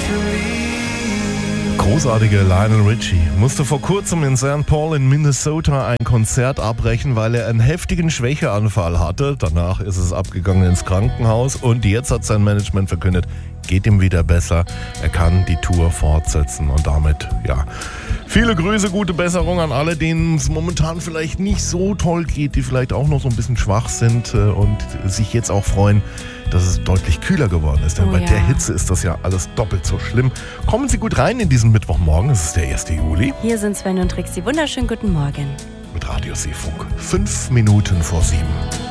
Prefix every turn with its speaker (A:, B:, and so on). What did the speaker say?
A: Großartige Lionel Richie musste vor kurzem in St. Paul in Minnesota ein Konzert abbrechen, weil er einen heftigen Schwächeanfall hatte. Danach ist es abgegangen ins Krankenhaus und jetzt hat sein Management verkündet, geht ihm wieder besser. Er kann die Tour fortsetzen und damit, ja, viele Grüße, gute Besserung an alle, denen es momentan vielleicht nicht so toll geht, die vielleicht auch noch so ein bisschen schwach sind und sich jetzt auch freuen, dass es deutlich kühler geworden ist. Denn bei der Hitze ist das ja alles doppelt so schlimm. Kommen Sie gut rein in diesen Mittwochmorgen. Es ist der 1. Juli.
B: Hier sind Sven und Trixie. Wunderschönen guten Morgen.
A: Mit Radio Seefunk. 5 Minuten vor 7.